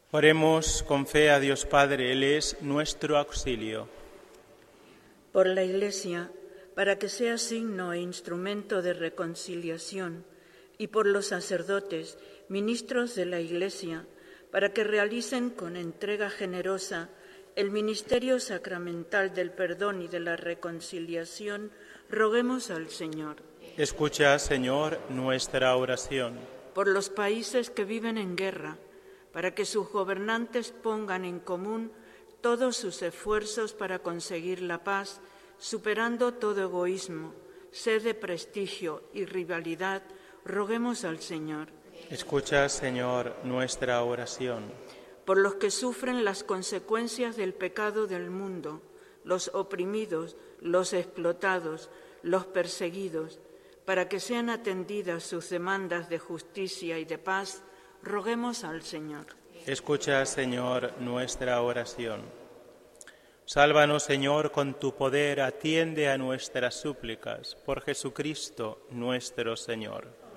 Oremos con fe a Dios Padre, Él es nuestro auxilio. Por la Iglesia, para que sea signo e instrumento de reconciliación, y por los sacerdotes, ministros de la Iglesia, para que realicen con entrega generosa el ministerio sacramental del perdón y de la reconciliación, roguemos al Señor. Escucha, Señor, nuestra oración. Por los países que viven en guerra, para que sus gobernantes pongan en común todos sus esfuerzos para conseguir la paz, superando todo egoísmo, sed de prestigio y rivalidad, roguemos al Señor. Escucha, Señor, nuestra oración. Por los que sufren las consecuencias del pecado del mundo, los oprimidos, los explotados, los perseguidos, para que sean atendidas sus demandas de justicia y de paz, roguemos al Señor. Escucha, Señor, nuestra oración. Sálvanos, Señor, con tu poder, atiende a nuestras súplicas, por Jesucristo nuestro Señor.